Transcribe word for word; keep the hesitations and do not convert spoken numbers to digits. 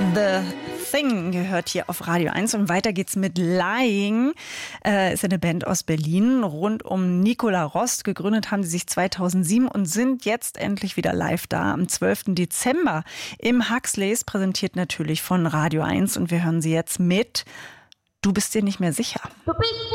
The Thing gehört hier auf Radio eins und weiter geht's mit Lying. Äh, ist eine Band aus Berlin rund um Nicola Rost. Gegründet haben sie sich zweitausendsieben und sind jetzt endlich wieder live da am zwölften Dezember im Huxleys, präsentiert natürlich von Radio eins und wir hören sie jetzt mit Du bist dir nicht mehr sicher.